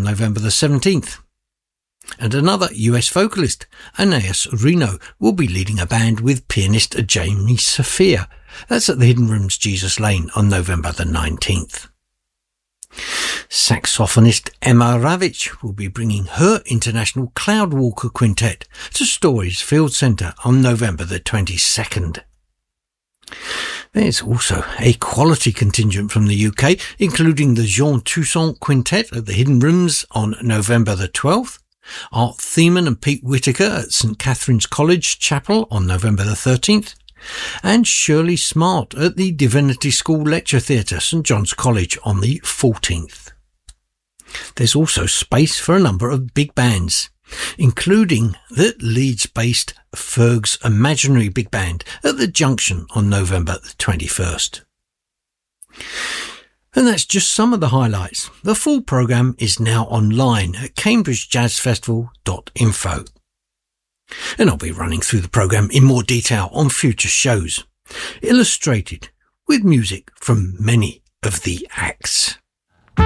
on November the 17th. And another US vocalist, Anais Reno, will be leading a band with pianist Jamie Sophia. That's at the Hidden Rooms Jesus Lane on November the 19th. Saxophonist Emma Ravitch will be bringing her international Cloudwalker Quintet to Stories Field Centre on November the 22nd. There's also a quality contingent from the UK, including the Jean Toussaint Quintet at the Hidden Rooms on November the 12th, Art Thiemann and Pete Whitaker at St Catherine's College Chapel on November the 13th, and Shirley Smart at the Divinity School Lecture Theatre, St John's College, on the 14th. There's also space for a number of big bands, including the Leeds-based Ferg's Imaginary Big Band at the Junction on November the 21st. And that's just some of the highlights. The full programme is now online at cambridgejazzfestival.info. And I'll be running through the programme in more detail on future shows, illustrated with music from many of the acts.